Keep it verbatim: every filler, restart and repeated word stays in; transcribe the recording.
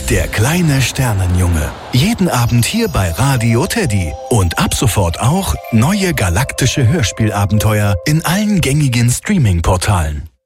Der kleine Sternenjunge. Jeden Abend hier bei Radio Teddy. Und ab sofort auch neue galaktische Hörspielabenteuer in allen gängigen Streaming-Portalen.